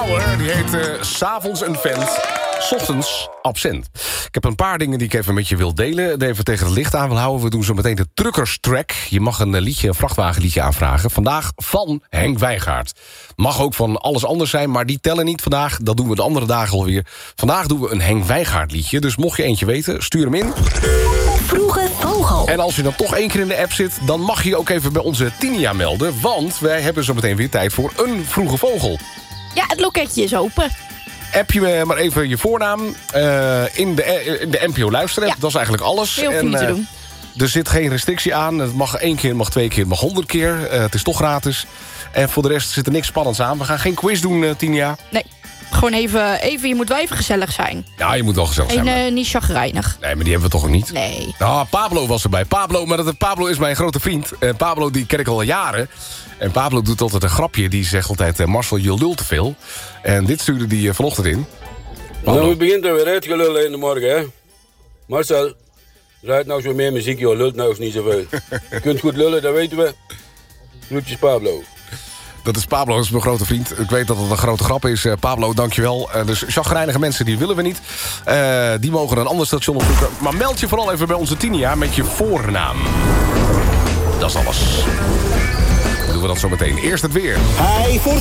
ouwe, die heet 's avonds een vent, 's ochtends absent. Ik heb een paar dingen die ik even met je wil delen. Even tegen het licht aan wil houden. We doen zo meteen de truckerstrack. Je mag een vrachtwagenliedje aanvragen. Vandaag van Henk Wijngaard. Mag ook van alles anders zijn, maar die tellen niet vandaag. Dat doen we de andere dagen alweer. Vandaag doen we een Henk Wijngaard liedje. Dus mocht je eentje weten, stuur hem in. Vroege Vogel. En als je dan toch 1 keer in de app zit, dan mag je ook even bij onze Tinia melden. Want wij hebben zo meteen weer tijd voor een vroege vogel. Ja, het loketje is open. App je maar even je voornaam in de NPO Luisterapp. Ja. Dat is eigenlijk alles. Heel veel te doen. Er zit geen restrictie aan. Het mag 1 keer, mag 2 keer, mag 100 keer. Het is toch gratis. En voor de rest zit er niks spannends aan. We gaan geen quiz doen, Tinia. Nee, gewoon even, je moet wel even gezellig zijn. Ja, je moet wel gezellig zijn. En niet chagrijnig. Nee, maar die hebben we toch ook niet? Nee. Nou, Pablo was erbij. Pablo is mijn grote vriend. Pablo die ken ik al jaren. En Pablo doet altijd een grapje. Die zegt altijd, Marcel, je lult te veel. En dit stuurde die vanochtend in. Nou, het begint er weer uitgelullen in de morgen, hè. Marcel, draait nou eens wat meer muziek, joh. Lult nou eens niet zoveel. Je kunt goed lullen, dat weten we. Groetjes, Pablo. Dat is Pablo, dat is mijn grote vriend. Ik weet dat het een grote grap is. Pablo, dankjewel. Dus chagrijnige mensen, die willen we niet. Die mogen een ander station opzoeken. Maar meld je vooral even bij onze Tinia met je voornaam. Dat is alles. Dan doen we dat zo meteen. Eerst het weer.